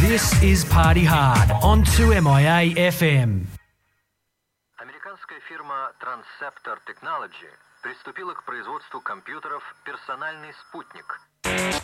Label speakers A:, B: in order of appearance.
A: This is Party Hard on 2MIA FM.
B: Американская фирма Transceptor Technology приступила к производству компьютеров «Персональный спутник».